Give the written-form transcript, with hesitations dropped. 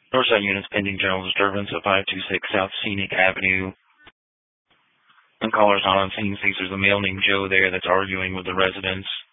Northside units pending general disturbance at 526 South Scenic Avenue. And callers not on scene thinks there's a male named Joe there that's arguing with the residents.